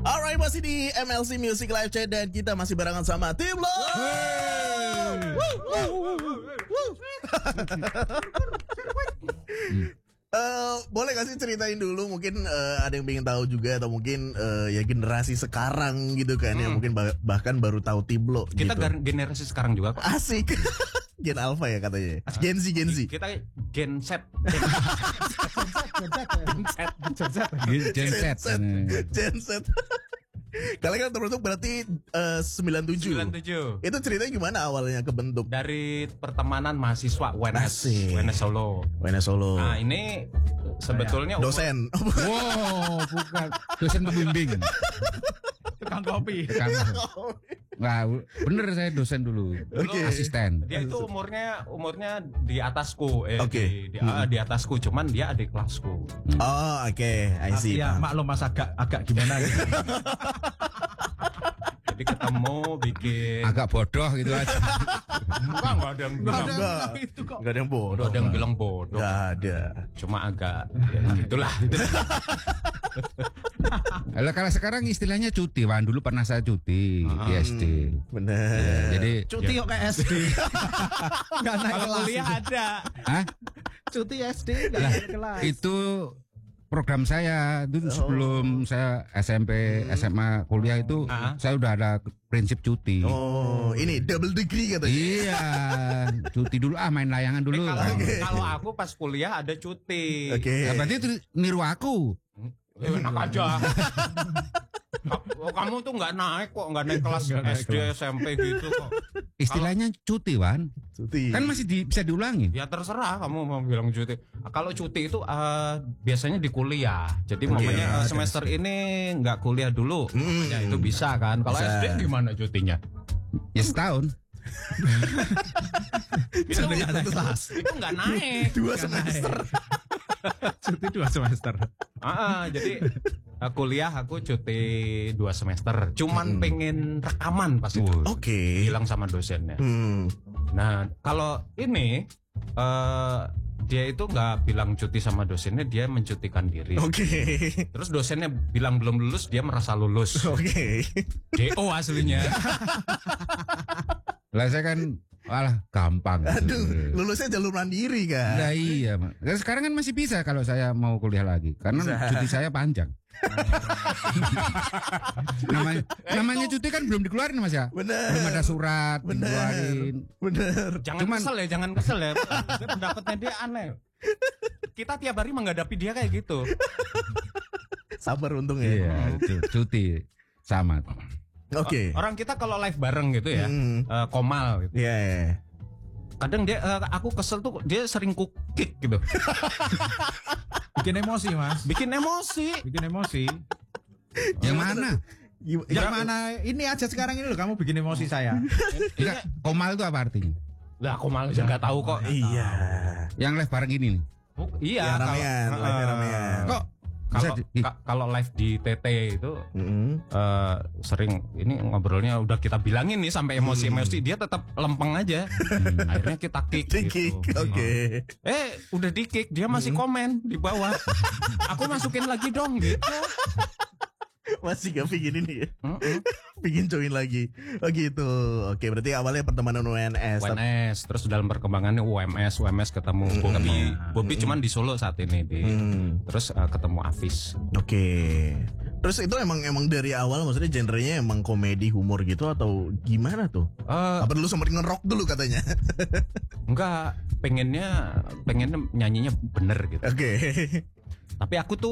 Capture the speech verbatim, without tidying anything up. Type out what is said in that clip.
Alright, masih di M L C Music Live Chat dan kita masih barengan sama Tim Lo. Uh, boleh gak sih ceritain dulu mungkin uh, ada yang pengen tahu juga atau mungkin uh, ya generasi sekarang gitu kan hmm. ya mungkin bah- bahkan baru tahu Tiblo kita gitu. Generasi sekarang juga kok. Asik. Gen Alpha ya katanya. Gen Z, Gen Z. Kita Gen Z. Gen Z. Gen Z. Kalian kan terbentuk berarti uh, sembilan puluh tujuh. sembilan puluh tujuh. Itu ceritanya gimana awalnya kebentuk? Dari pertemanan mahasiswa U N S, Asik. U N S Solo. U N S Solo. Nah, ini sebetulnya dosen. Wow, bukan dosen pembimbing. Tukang kopi. Tukang kopi. Nggak, bener saya dosen dulu. Okay. Asisten. Dia itu umurnya umurnya di atasku, eh okay. di, di, hmm. di atasku, cuman dia adik kelasku. Oh, oke, okay. I see. Ya, maklum Mas agak agak gimana gitu. Jadi ketemu bikin agak bodoh gitu aja. Enggak, enggak ada yang bilang enggak. Enggak ada yang bodoh. Enggak ada yang bilang bodoh. Enggak ada. Cuma agak ya, gitulah. Kalau kalau sekarang istilahnya cuti, Wan. Dulu pernah saya cuti hmm, di S D. Bener. Ya, jadi cuti kok ya. Ke S D. Enggak naik kalau kelas. kuliah ada. Hah? Cuti S D enggak naik kelas. Itu program saya dulu oh. sebelum saya S M P, hmm. S M A, kuliah itu uh-huh. saya udah ada prinsip cuti. Oh, ini double degree katanya. Iya, cuti dulu ah main layangan dulu. Eh, kalau, okay. kalau aku pas kuliah ada cuti. Oke. Okay. Nah, berarti itu niru aku. Eh, enak aja. Kamu tuh nggak naik kok, nggak naik kelas gak S D, naik S M P gitu kok. Istilahnya kalo, cuti, Wan. Cuti. Kan masih di, bisa diulangi. Ya terserah kamu mau bilang cuti. Kalau cuti itu uh, biasanya di kuliah. Jadi okay, mamanya uh, semester ya. Ini nggak kuliah dulu. Hmm. Mamanya itu bisa kan. Kalau S D gimana cutinya? Ya setahun. itu itu nggak naik. Dua semester. Cuti dua semester. Ah, jadi uh, kuliah aku cuti dua semester. Cuman hmm. pengen rekaman pas itu. Oke. Okay. Bilang sama dosennya. Hmm. Nah, kalau ini uh, dia itu nggak bilang cuti sama dosennya, dia mencutikan diri. Oke. Okay. Terus dosennya bilang belum lulus, dia merasa lulus. Oke. Okay. D O aslinya. Lah saya kan walah gampang. Aduh, lulusnya jalur mandiri kan. Nah, iya, Mak. Sekarang kan masih bisa kalau saya mau kuliah lagi karena bisa. Cuti saya panjang. namanya namanya cuti kan belum dikeluarin Mas ya. Bener. Belum ada surat bener. dikeluarin. Bener. Jangan Cuman, kesel ya, jangan kesel ya. Pendapatnya dia aneh. Kita tiap hari menghadapi dia kayak gitu. Sabar untung ya. Iya, cuti sama. Oke. Okay. Orang kita kalau live bareng gitu ya, hmm. uh, Komal gitu. Iya. Yeah, yeah. Kadang dia, uh, aku kesel tuh dia sering ku kick gitu. Bikin emosi Mas. Bikin emosi. Bikin emosi. Yang mana? Yang ya, mana? Ini aja sekarang ini loh kamu bikin emosi saya. Enggak, Komal itu apa artinya? Lah Komal aja nggak tahu kok. Iya. Yang live bareng ini nih. Oh, iya. Ya, ramean, kalau, live ramean. Kok kalau ka, kalau live di T T itu mm-hmm. uh, sering ini ngobrolnya udah kita bilangin nih sampai emosi-emosi mm. dia tetap lempeng aja. Hmm. Akhirnya kita kick gitu. Oke. Okay. Eh, udah di kick dia masih mm. komen di bawah. Aku masukin lagi dong gitu. Masih gak pingin ini ya. Mm-mm. Pingin join lagi. Oh gitu. Oke, berarti awalnya pertemanan U N S. U N S terus dalam perkembangannya U M S, U M S ketemu mm. Bobby. Bobby mm. cuman di Solo saat ini di. Mm. Terus uh, ketemu Afis. Oke. Terus itu emang emang dari awal maksudnya genrenya emang komedi humor gitu atau gimana tuh? Uh, Apa dulu sempat ngerok dulu katanya? Enggak, pengennya pengennya nyanyinya bener gitu. Oke. Tapi aku tuh